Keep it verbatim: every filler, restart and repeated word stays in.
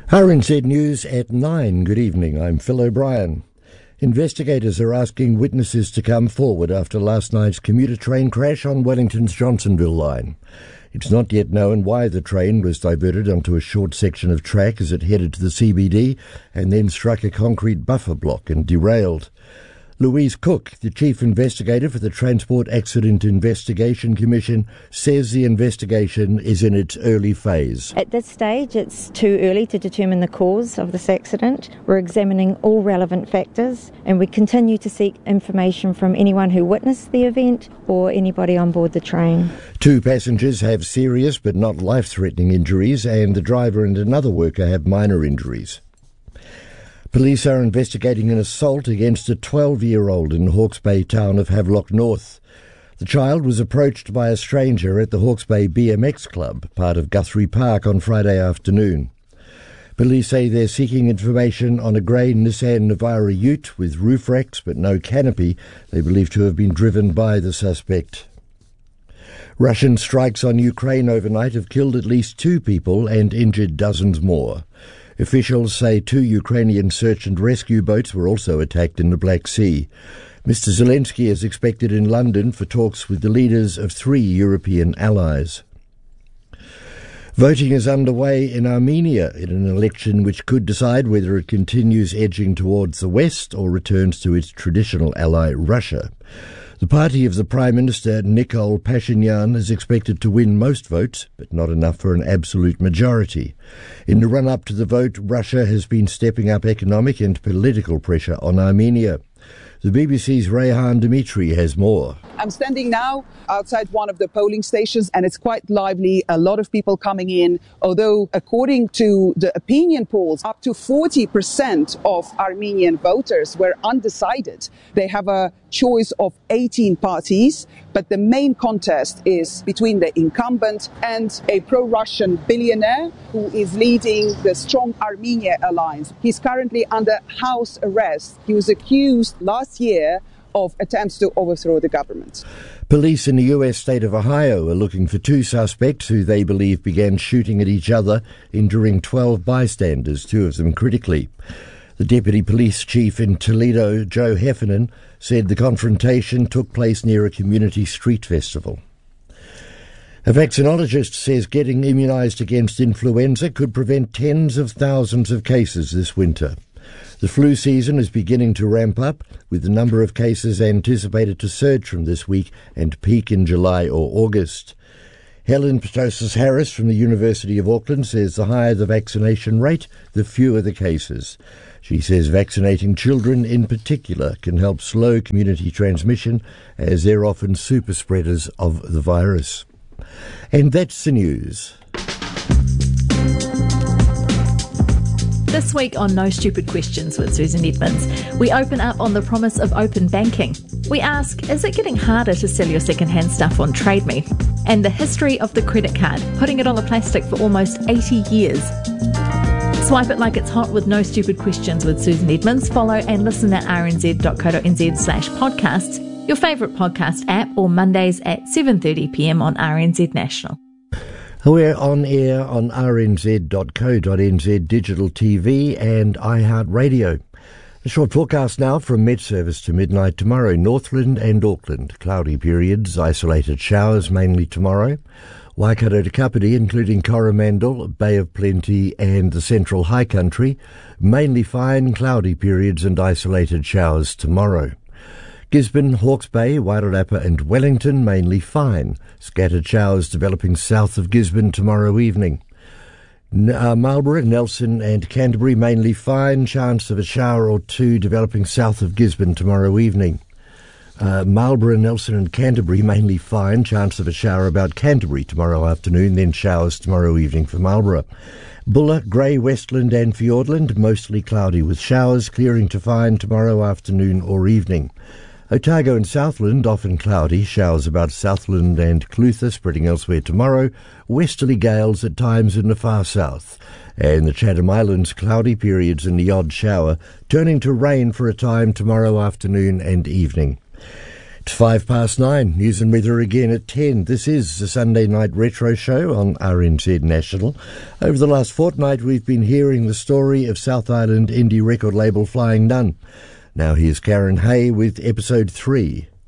R N Z News at nine. Good evening, I'm Phil O'Brien. Investigators are asking witnesses to come forward after last night's commuter train crash on Wellington's Johnsonville line. It's not yet known why the train was diverted onto a short section of track as it headed to the C B D and then struck a concrete buffer block and derailed. Louise Cook, the chief investigator for the Transport Accident Investigation Commission, says the investigation is in its early phase. At this stage, it's too early to determine the cause of this accident. We're examining all relevant factors, and we continue to seek information from anyone who witnessed the event or anybody on board the train. Two passengers have serious but not life-threatening injuries, and the driver and another worker have minor injuries. Police are investigating an assault against a twelve-year-old in Hawke's Bay town of Havelock North. The child was approached by a stranger at the Hawke's Bay B M X Club, part of Guthrie Park, on Friday afternoon. Police say they're seeking information on a grey Nissan Navara ute with roof racks but no canopy, they believe to have been driven by the suspect. Russian strikes on Ukraine overnight have killed at least two people and injured dozens more. Officials say two Ukrainian search and rescue boats were also attacked in the Black Sea. Mister Zelensky is expected in London for talks with the leaders of three European allies. Voting is underway in Armenia in an election which could decide whether it continues edging towards the West or returns to its traditional ally, Russia. The party of the Prime Minister, Nikol Pashinyan, is expected to win most votes, but not enough for an absolute majority. In the run-up to the vote, Russia has been stepping up economic and political pressure on Armenia. The B B C's Rehan Dimitri has more. I'm standing now outside one of the polling stations, and it's quite lively. A lot of people coming in, although according to the opinion polls, up to forty percent of Armenian voters were undecided. They have a choice of eighteen parties, but the main contest is between the incumbent and a pro-Russian billionaire who is leading the Strong Armenia Alliance. He's currently under house arrest. He was accused last year of attempts to overthrow the government. Police in the U S state of Ohio are looking for two suspects who they believe began shooting at each other, injuring twelve bystanders, two of them critically. The deputy police chief in Toledo, Joe Heffernan, said the confrontation took place near a community street festival. A vaccinologist says getting immunised against influenza could prevent tens of thousands of cases this winter. The flu season is beginning to ramp up, with the number of cases anticipated to surge from this week and peak in July or August. Helen Petosis-Harris from the University of Auckland says the higher the vaccination rate, the fewer the cases. She says vaccinating children in particular can help slow community transmission, as they're often super spreaders of the virus. And that's the news. This week on No Stupid Questions with Susan Edmonds, we open up on the promise of open banking. We ask, is it getting harder to sell your second-hand stuff on Trade Me? And the history of the credit card, putting it on the plastic for almost eighty years. Swipe it like it's hot with No Stupid Questions with Susan Edmonds. Follow and listen at rnz.co.nz slash podcasts, your favourite podcast app, or Mondays at seven thirty p m on R N Z National. We're on air on r n z dot co dot n z digital T V and iHeartRadio. A short forecast now from Met Service to midnight tomorrow. Northland and Auckland, cloudy periods, isolated showers mainly tomorrow. Waikato to Kapiti, including Coromandel, Bay of Plenty and the Central High Country, mainly fine, cloudy periods and isolated showers tomorrow. Gisborne, Hawke's Bay, Wairarapa and Wellington, mainly fine. Scattered showers developing south of Gisborne tomorrow evening. N- uh, Marlborough, Nelson and Canterbury, mainly fine. Chance of a shower or two developing south of Gisborne tomorrow evening. Uh, Marlborough, Nelson and Canterbury, mainly fine. Chance of a shower about Canterbury tomorrow afternoon, then showers tomorrow evening for Marlborough. Buller, Grey, Westland and Fiordland, mostly cloudy with showers, clearing to fine tomorrow afternoon or evening. Otago and Southland, often cloudy, showers about Southland and Clutha, spreading elsewhere tomorrow, westerly gales at times in the far south. And the Chatham Islands, cloudy periods and the odd shower, turning to rain for a time tomorrow afternoon and evening. It's five past nine. News and weather again at ten. This is the Sunday Night Retro Show on R N Z National. Over the last fortnight, we've been hearing the story of South Island indie record label Flying Nun. Now here's Karen Hay with episode three.